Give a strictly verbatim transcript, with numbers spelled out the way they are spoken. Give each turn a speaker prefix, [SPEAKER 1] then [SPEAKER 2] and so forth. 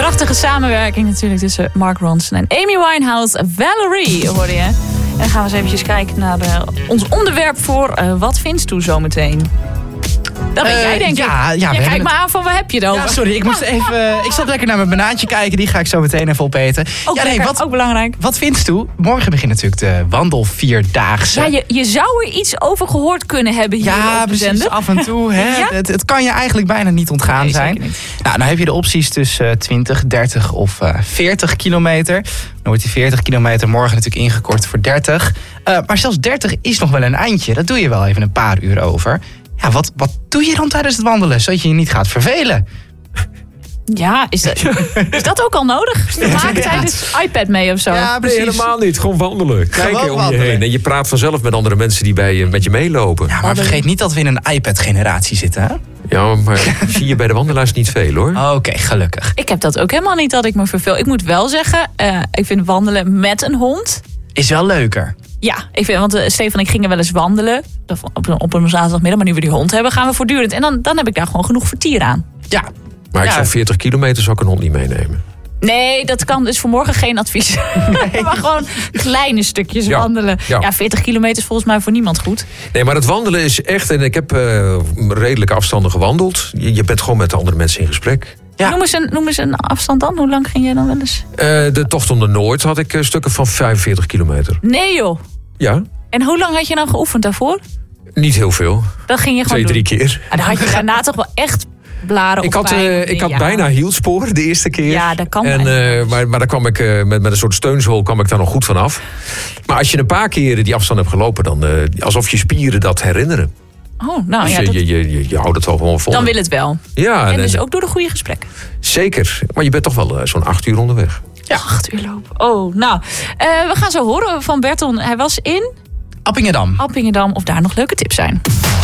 [SPEAKER 1] Prachtige samenwerking natuurlijk tussen Mark Ronson en Amy Winehouse. Valerie, hoorde je. En dan gaan we eens eventjes kijken naar uh, ons onderwerp voor uh, Wat Vindt Toe zometeen. Dat ben uh, jij, denk
[SPEAKER 2] ja,
[SPEAKER 1] ik.
[SPEAKER 2] Ja,
[SPEAKER 1] ja, kijk
[SPEAKER 2] het...
[SPEAKER 1] maar aan van waar heb je het over.
[SPEAKER 2] Ja, sorry, ik, moest even, uh, ik zat lekker naar mijn banaantje kijken. Die ga ik zo meteen even opeten.
[SPEAKER 1] Ook,
[SPEAKER 2] ja, nee,
[SPEAKER 1] lekker,
[SPEAKER 2] wat,
[SPEAKER 1] ook belangrijk.
[SPEAKER 2] Wat vindt toe? Morgen begint natuurlijk de wandelvierdaagse.
[SPEAKER 1] Ja, je, je zou er iets over gehoord kunnen hebben hier
[SPEAKER 2] ja,
[SPEAKER 1] op de
[SPEAKER 2] precies,
[SPEAKER 1] zender.
[SPEAKER 2] af en toe. Hè?
[SPEAKER 1] Ja?
[SPEAKER 2] Het, het kan je eigenlijk bijna niet ontgaan
[SPEAKER 1] nee,
[SPEAKER 2] zijn.
[SPEAKER 1] Niet.
[SPEAKER 2] Nou, dan heb je de opties tussen uh, twintig, dertig of uh, veertig kilometer. Dan wordt die veertig kilometer morgen natuurlijk ingekort voor dertig. Uh, maar zelfs dertig is nog wel een eindje. Dat doe je wel even een paar uur over. Ja, wat, wat doe je dan tijdens het wandelen, zodat je je niet gaat vervelen?
[SPEAKER 1] Ja, is dat, is dat ook al nodig? We maken tijdens iPad mee of zo?
[SPEAKER 2] Ja, precies.
[SPEAKER 3] Nee, helemaal niet. Gewoon wandelen. Kijken
[SPEAKER 2] Gewoon
[SPEAKER 3] om
[SPEAKER 2] wandelen.
[SPEAKER 3] je heen. En je praat vanzelf met andere mensen die bij je, met je meelopen.
[SPEAKER 2] Ja, maar vergeet niet dat we in een iPad-generatie zitten, hè?
[SPEAKER 3] Ja, maar zie je bij de wandelaars niet veel, hoor.
[SPEAKER 2] Oké, okay, gelukkig.
[SPEAKER 1] Ik heb dat ook helemaal niet dat ik me verveel. Ik moet wel zeggen, uh, ik vind wandelen met een hond...
[SPEAKER 2] Is wel leuker.
[SPEAKER 1] Ja, ik vind, want uh, Stefan en ik gingen wel eens wandelen. Op een, op een zaterdagmiddag, maar nu we die hond hebben, gaan we voortdurend. En dan, dan heb ik daar gewoon genoeg vertier aan.
[SPEAKER 2] Ja.
[SPEAKER 3] Maar ik
[SPEAKER 2] ja.
[SPEAKER 3] zou veertig kilometer zou ik een hond niet meenemen.
[SPEAKER 1] Nee, dat kan dus vanmorgen geen advies. Nee. Maar gewoon kleine stukjes ja. wandelen. Ja. ja, veertig kilometer is volgens mij voor niemand goed.
[SPEAKER 3] Nee, maar het wandelen is echt... En ik heb uh, redelijke afstanden gewandeld. Je, je bent gewoon met de andere mensen in gesprek.
[SPEAKER 1] Ja. Noem, eens een, noem eens een afstand dan. Hoe lang ging jij dan wel eens?
[SPEAKER 3] Uh, de tocht om de Noord had ik uh, stukken van vijfenveertig kilometer.
[SPEAKER 1] Nee joh.
[SPEAKER 3] Ja.
[SPEAKER 1] En hoe lang had je dan geoefend daarvoor?
[SPEAKER 3] Niet heel veel.
[SPEAKER 1] Dat ging je gewoon
[SPEAKER 3] Twee,
[SPEAKER 1] doen.
[SPEAKER 3] drie keer.
[SPEAKER 1] En dan had je daarna toch wel echt blaren
[SPEAKER 3] ik
[SPEAKER 1] of
[SPEAKER 3] had, uh, Ik had
[SPEAKER 1] ja.
[SPEAKER 3] bijna hielsporen de eerste keer.
[SPEAKER 1] Ja, dat kan
[SPEAKER 3] en, uh, maar, maar daar kwam ik uh, met, met een soort steunzool kwam ik daar nog goed van af. Maar als je een paar keer die afstand hebt gelopen, dan uh, alsof je spieren dat herinneren.
[SPEAKER 1] Oh, nou
[SPEAKER 3] dus
[SPEAKER 1] ja.
[SPEAKER 3] je,
[SPEAKER 1] Dat...
[SPEAKER 3] je, je, je houdt het wel gewoon vol.
[SPEAKER 1] Dan wil het wel.
[SPEAKER 3] Ja,
[SPEAKER 1] en, en
[SPEAKER 3] dus
[SPEAKER 1] en... ook door de goede gesprekken.
[SPEAKER 3] Zeker. Maar je bent toch wel uh, zo'n acht uur onderweg.
[SPEAKER 1] Ja, acht uur lopen. Oh, nou. Uh, we gaan zo horen van Berton. Hij was in...
[SPEAKER 2] Appingedam.
[SPEAKER 1] Appingedam, of daar nog leuke tips zijn.